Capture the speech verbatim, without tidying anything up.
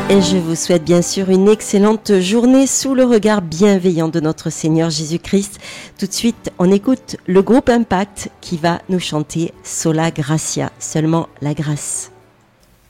Et je vous souhaite bien sûr une excellente journée sous le regard bienveillant de notre Seigneur Jésus-Christ. Tout de suite, on écoute le groupe Impact qui va nous chanter Sola Gratia, seulement la grâce.